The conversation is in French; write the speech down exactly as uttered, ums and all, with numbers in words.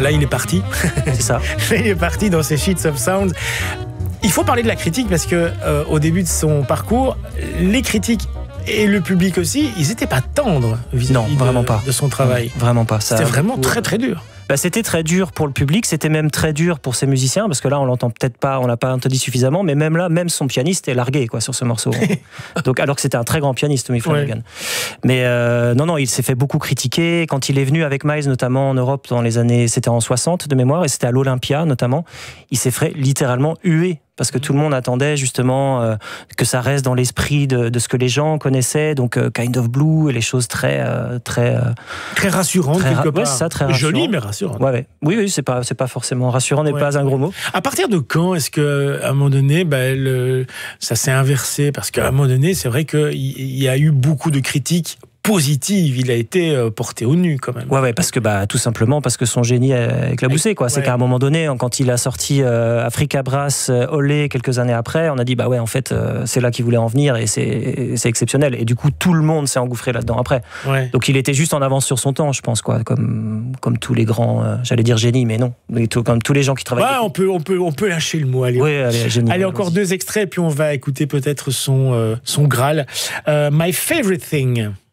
là, il est parti. C'est ça. Il est parti dans ses Sheets of Sound. Il faut parler de la critique parce que euh, au début de son parcours, les critiques et le public aussi, ils n'étaient pas tendres vis-à-vis non, vraiment de, pas. de son travail. Non, vraiment pas. Ça C'était vraiment très très dur. Bah, c'était très dur pour le public, c'était même très dur pour ses musiciens, parce que là on l'entend peut-être pas, on l'a pas entendu suffisamment, mais même là, même son pianiste est largué quoi sur ce morceau. Donc alors que c'était un très grand pianiste, Tommy Flanagan. Ouais. Mais euh, non non, il s'est fait beaucoup critiquer quand il est venu avec Miles, notamment en Europe dans les années, c'était en soixante de mémoire, et c'était à l'Olympia notamment. Il s'est fait littéralement huer. Parce que tout le monde attendait justement euh, que ça reste dans l'esprit de, de ce que les gens connaissaient, donc euh, Kind of Blue et les choses très euh, très euh, très rassurantes très, quelque part. Ouais, c'est ça, très rassurant. Joli mais rassurant. Ouais, ouais. Oui, oui, c'est pas c'est pas forcément rassurant, n'est ouais. pas un gros mot. À partir de quand est-ce que à un moment donné, ben, le, ça s'est inversé parce qu'à un moment donné, c'est vrai qu'il y a eu beaucoup de critiques positive, il a été porté au nu quand même. Ouais, ouais, parce que bah tout simplement parce que son génie a éclaboussé quoi. C'est ouais. qu'à un moment donné, quand il a sorti euh, Africa Brass, euh, Olé quelques années après, on a dit bah ouais en fait euh, c'est là qu'il voulait en venir et c'est c'est exceptionnel. Et du coup tout le monde s'est engouffré là-dedans après. Ouais. Donc il était juste en avance sur son temps, je pense quoi, comme comme tous les grands, euh, j'allais dire génie, mais non, mais tout, comme tous les gens qui travaillent. Ouais, on peut on peut on peut lâcher le mot. Allez, ouais, allez, génie. Allez, encore deux extraits et puis on va écouter peut-être son euh, son Graal. Uh, My Favorite Thing.